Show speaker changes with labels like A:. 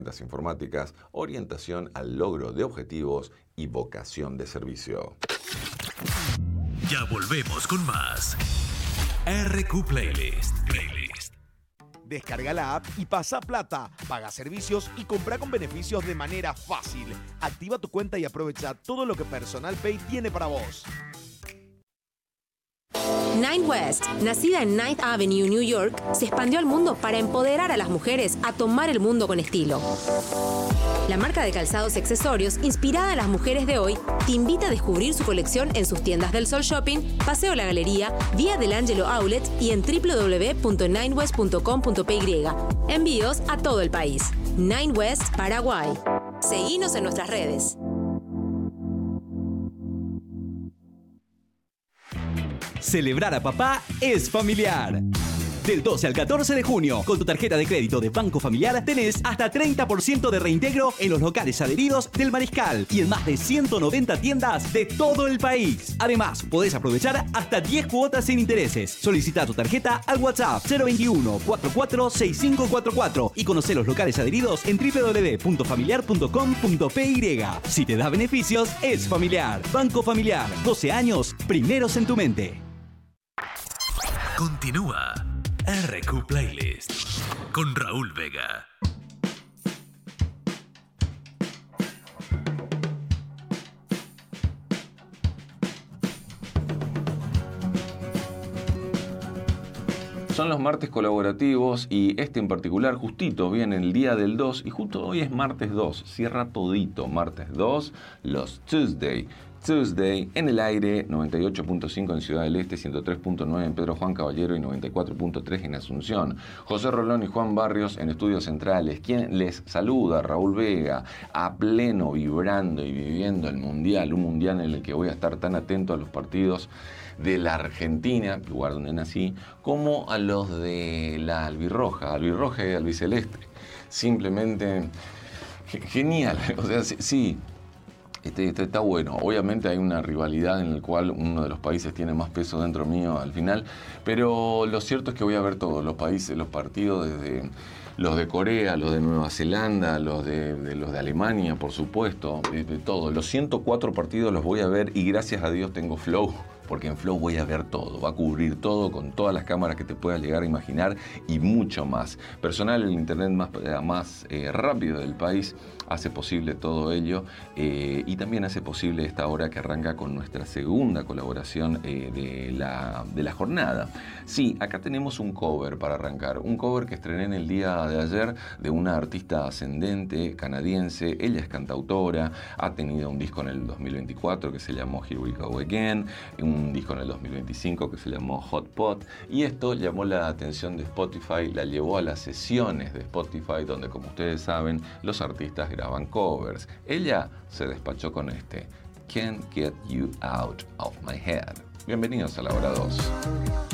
A: herramientas informáticas, orientación al logro de objetivos y vocación de servicio.
B: Ya volvemos con más RQ Playlist.
C: Descarga la app y pasa plata, paga servicios y compra con beneficios de manera fácil. Activa tu cuenta y aprovecha todo lo que Personal Pay tiene para vos.
D: Nine West, nacida en Ninth Avenue, New York, se expandió al mundo para empoderar a las mujeres a tomar el mundo con estilo. La marca de calzados y accesorios, inspirada en las mujeres de hoy, te invita a descubrir su colección en sus tiendas del Sol Shopping, Paseo La Galería, Vía del Ángelo Outlet y en www.ninewest.com.py. Envíos a todo el país. Nine West, Paraguay. Seguinos en nuestras redes.
E: Celebrar a papá es familiar. Del 12 al 14 de junio, con tu tarjeta de crédito de Banco Familiar, tenés hasta 30% de reintegro en los locales adheridos del Mariscal y en más de 190 tiendas de todo el país. Además, podés aprovechar hasta 10 cuotas sin intereses. Solicita tu tarjeta al WhatsApp 021-446544 y conoce los locales adheridos en www.familiar.com.py. Si te da beneficios, es familiar. Banco Familiar, 12 años, primeros en tu mente.
B: Continúa RQ Playlist con Raúl Vega.
A: Son los martes colaborativos y este en particular justito viene el día del 2 y justo hoy es martes 2, cierra todito, martes 2, los Tuesday en el aire, 98.5 en Ciudad del Este, 103.9 en Pedro Juan Caballero y 94.3 en Asunción. José Rolón y Juan Barrios en Estudios Centrales. Quien les saluda, Raúl Vega, a pleno, vibrando y viviendo el Mundial, un Mundial en el que voy a estar tan atento a los partidos de la Argentina, lugar donde nací, como a los de la albirroja y albiceleste. Simplemente genial, o sea, sí. Está bueno. Obviamente hay una rivalidad en la cual uno de los países tiene más peso dentro mío al final, pero lo cierto es que voy a ver todos los países, los partidos, desde los de Corea, los de Nueva Zelanda, los de Alemania, por supuesto, de todos. Los 104 partidos los voy a ver y gracias a Dios tengo Flow, porque en Flow voy a ver todo, va a cubrir todo con todas las cámaras que te puedas llegar a imaginar y mucho más. Personal, el internet más rápido del país hace posible todo ello y también hace posible esta hora que arranca con nuestra segunda colaboración de la jornada. Sí, acá tenemos un cover para arrancar, un cover que estrené en el día de ayer de una artista ascendente canadiense. Ella es cantautora, ha tenido un disco en el 2024 que se llamó Here We Go Again, un disco en el 2025 que se llamó Hot Pot, y esto llamó la atención de Spotify, la llevó a las sesiones de Spotify donde, como ustedes saben, los artistas graban covers. Ella se despachó con este Can't Get You Out of My Head. Bienvenidos a la hora 2.